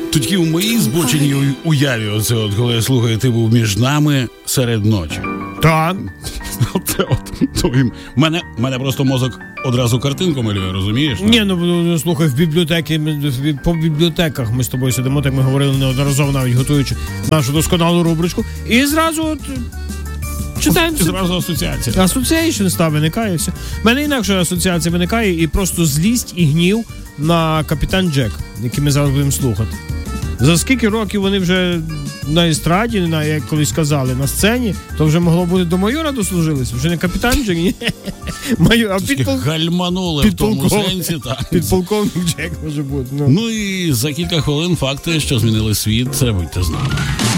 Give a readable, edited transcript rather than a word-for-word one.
Тут такі у моїй збоченій уяві, оце от, коли я слухаю, ти був між нами серед ночі. Так. Мене просто мозок одразу картинку малює, розумієш? Ні, ну слухай, в бібліотеки, по бібліотеках ми з тобою сидимо, так ми говорили неодноразово, навіть готуючи нашу досконалу рубричку, і зразу от читаємо. Зразу асоціація. Асоціейшн виникає, все. У мене інакша асоціація виникає, і просто злість і гнів на Капітан Джек, який ми зараз будемо слухати. За скільки років вони вже на естраді, як колись казали, на сцені, то вже могло бути до майора дослужилися. Вже не Капітан Джек, ні. Гальманули в тому сенсі, так. Підполковник Джек може бути. Ну і за кілька хвилин факти, що змінили світ, будьте з нами.